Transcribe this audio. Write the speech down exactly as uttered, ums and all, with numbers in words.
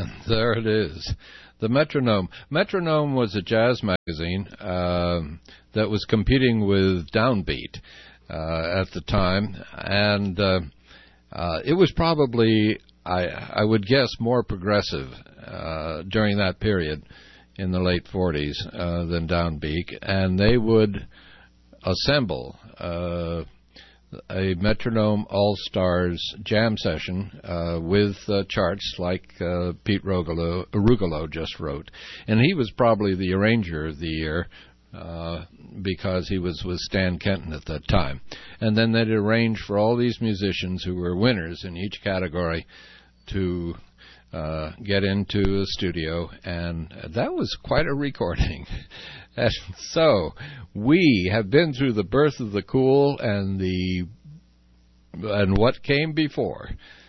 And there it is. The Metronome. Metronome was a jazz magazine um, that was competing with Downbeat uh, at the time, and uh, uh, it was probably, I, I would guess, more progressive uh, during that period in the late forties uh, than Downbeat, and they would assemble uh, a Metronome All-Stars jam session uh, with uh, charts like uh, Pete Rugolo, Rugolo just wrote. And he was probably the arranger of the year uh, because he was with Stan Kenton at that time. And then they'd arrange for all these musicians who were winners in each category to uh, get into a studio, and that was quite a recording. And so we have been through the birth of the cool and the and what came before.